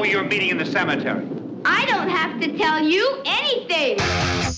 me you're meeting in the cemetery? I don't have to tell you anything.